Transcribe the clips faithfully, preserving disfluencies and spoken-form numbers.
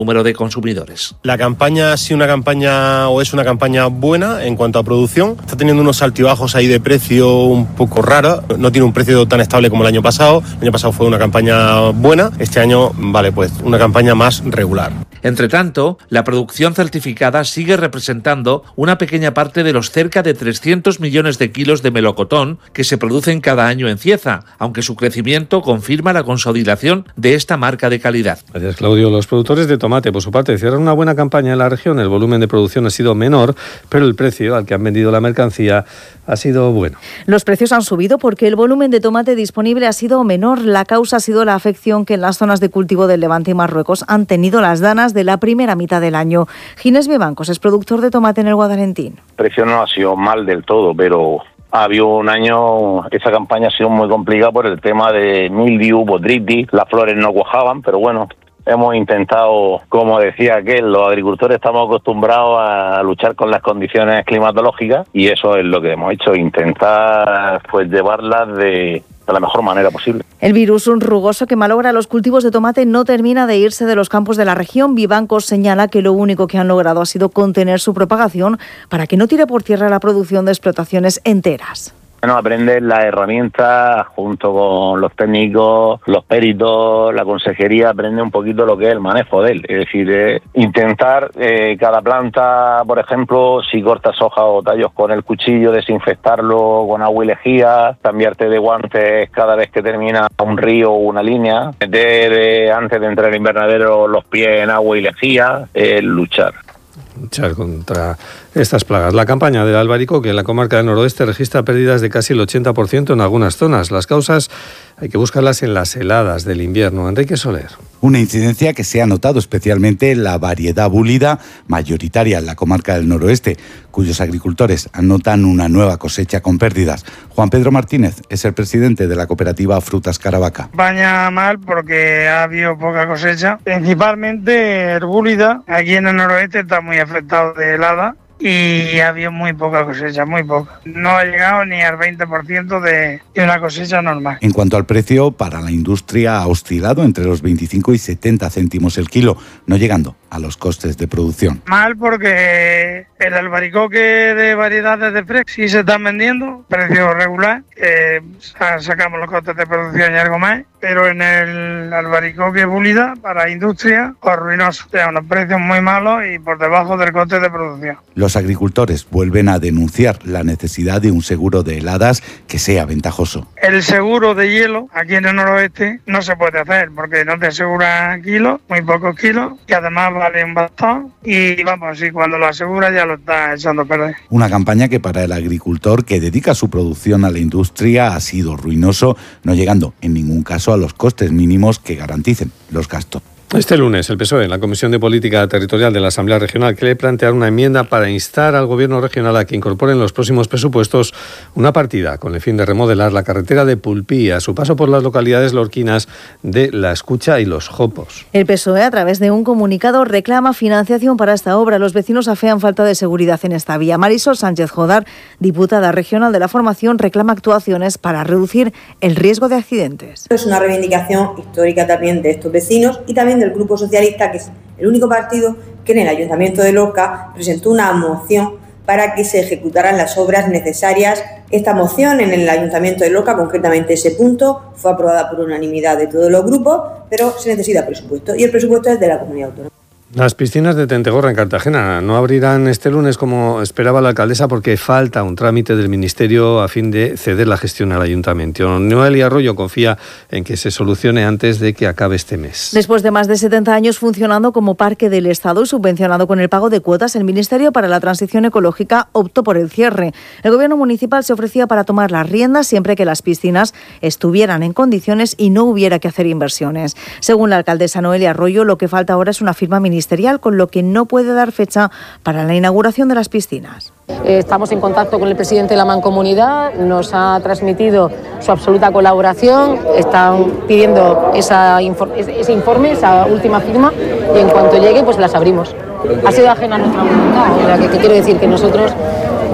número de consumidores. La campaña ha sido una campaña o es una campaña buena en cuanto a producción. Está teniendo unos altibajos ahí de precio un poco rara. No tiene un precio tan estable como el año pasado. El año pasado fue una campaña buena. Este año, vale, pues una campaña más regular. Entre tanto, la producción certificada sigue representando una pequeña parte de los cerca de trescientos millones de kilos de melocotón que se producen cada año en Cieza, aunque su crecimiento confirma la consolidación de esta marca de calidad. Gracias, Claudio. Los productores de tomate, por su parte, cierran una buena campaña en la región. El volumen de producción ha sido menor, pero el precio al que han vendido la mercancía ha sido bueno. Los precios han subido porque el volumen de tomate disponible ha sido menor. La causa ha sido la afección que en las zonas de cultivo del Levante y Marruecos han tenido las danas de la primera mitad del año. Ginés Vivancos es productor de tomate en el Guadalentín. El precio no ha sido mal del todo, pero ha habido un año, esa campaña ha sido muy complicada por el tema de mildiu, botrytis, las flores no cuajaban, pero bueno, hemos intentado, como decía aquel, los agricultores estamos acostumbrados a luchar con las condiciones climatológicas y eso es lo que hemos hecho, intentar pues llevarlas de... de la mejor manera posible. El virus rugoso que malogra los cultivos de tomate no termina de irse de los campos de la región. Vivancos señala que lo único que han logrado ha sido contener su propagación para que no tire por tierra la producción de explotaciones enteras. Bueno, aprender las herramientas junto con los técnicos, los peritos, la consejería, aprende un poquito lo que es el manejo de él. Es decir, eh, intentar eh, cada planta, por ejemplo, si cortas hojas o tallos con el cuchillo, desinfectarlo con agua y lejía, cambiarte de guantes cada vez que termina un río o una línea, meter eh, antes de entrar al invernadero los pies en agua y lejía, eh, luchar. Luchar contra estas plagas. La campaña del albaricoque en la comarca del noroeste registra pérdidas de casi el ochenta por ciento en algunas zonas. Las causas hay que buscarlas en las heladas del invierno. Enrique Soler. Una incidencia que se ha notado especialmente en la variedad búlida, mayoritaria en la comarca del noroeste, cuyos agricultores anotan una nueva cosecha con pérdidas. Juan Pedro Martínez es el presidente de la cooperativa Frutas Caravaca. España mal porque ha habido poca cosecha, principalmente el búlida. Aquí en el noroeste está muy afectado de helada y ha habido muy poca cosecha, muy poca. No ha llegado ni al veinte por ciento de, de una cosecha normal. En cuanto al precio, para la industria ha oscilado entre los veinticinco y setenta céntimos el kilo, no llegando a los costes de producción. Mal porque el albaricoque de variedades de Frex sí se están vendiendo, precio regular, eh, sacamos los costes de producción y algo más, pero en el albaricoque búlida para industria, pues ruinoso, o sea, unos precios muy malos y por debajo del coste de producción. Los agricultores vuelven a denunciar la necesidad de un seguro de heladas que sea ventajoso. El seguro de hielo aquí en el noroeste no se puede hacer porque no te asegura kilos, muy pocos kilos, y además vale un bastón y vamos, y cuando lo asegura ya lo está echando a perder. Una campaña que para el agricultor que dedica su producción a la industria ha sido ruinoso, no llegando en ningún caso a los costes mínimos que garanticen los gastos. Este lunes el P S O E, en la Comisión de Política Territorial de la Asamblea Regional, quiere plantear una enmienda para instar al Gobierno regional a que incorpore en los próximos presupuestos una partida con el fin de remodelar la carretera de Pulpí a su paso por las localidades lorquinas de La Escucha y Los Jopos. El P S O E, a través de un comunicado, reclama financiación para esta obra. Los vecinos afean falta de seguridad en esta vía. Marisol Sánchez Jodar, diputada regional de la formación, reclama actuaciones para reducir el riesgo de accidentes. Es una reivindicación histórica también de estos vecinos y también del Grupo Socialista, que es el único partido que en el Ayuntamiento de Lorca presentó una moción para que se ejecutaran las obras necesarias. Esta moción en el Ayuntamiento de Lorca, concretamente ese punto, fue aprobada por unanimidad de todos los grupos, pero se necesita presupuesto y el presupuesto es de la Comunidad Autónoma. Las piscinas de Tentegorra en Cartagena no abrirán este lunes como esperaba la alcaldesa porque falta un trámite del Ministerio a fin de ceder la gestión al Ayuntamiento. Noelia Arroyo confía en que se solucione antes de que acabe este mes. Después de más de setenta años funcionando como parque del Estado y subvencionado con el pago de cuotas, el Ministerio para la Transición Ecológica optó por el cierre. El Gobierno municipal se ofrecía para tomar las riendas siempre que las piscinas estuvieran en condiciones y no hubiera que hacer inversiones. Según la alcaldesa Noelia Arroyo, lo que falta ahora es una firma ministerial, con lo que no puede dar fecha para la inauguración de las piscinas. Estamos en contacto con el presidente de la Mancomunidad, nos ha transmitido su absoluta colaboración, están pidiendo esa, ese informe, esa última firma, y en cuanto llegue pues las abrimos. Ha sido ajena a nuestra voluntad, o sea, que, que quiero decir que nosotros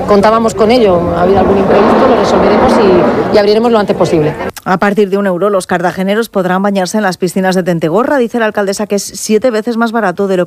contábamos con ello. Ha habido algún imprevisto, lo resolveremos y, y abriremos lo antes posible. A partir de un euro, los cartageneros podrán bañarse en las piscinas de Tentegorra. Dice la alcaldesa que es siete veces más barato de lo